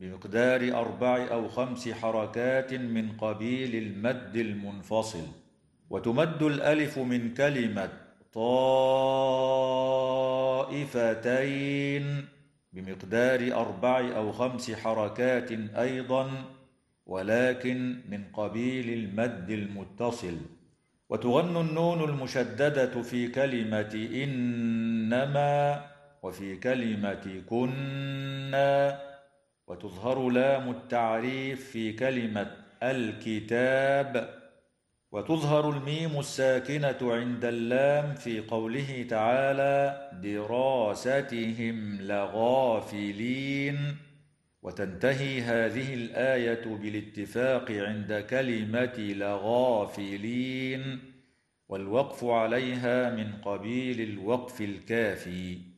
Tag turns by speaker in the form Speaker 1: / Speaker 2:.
Speaker 1: بمقدار 4 أو 5 حركات من قبيل المد المنفصل. وتمد الألف من كلمة طائفتين بمقدار 4 أو 5 حركات أيضا، ولكن من قبيل المد المتصل. وتغن النون المشددة في كلمة إنما وفي كلمة كنا. وتظهر لام التعريف في كلمة الكتاب. وتظهر الميم الساكنة عند اللام في قوله تعالى دراستهم لغافلين. وتنتهي هذه الآية بالاتفاق عند كلمة لغافلين، والوقف عليها من قبيل الوقف الكافي.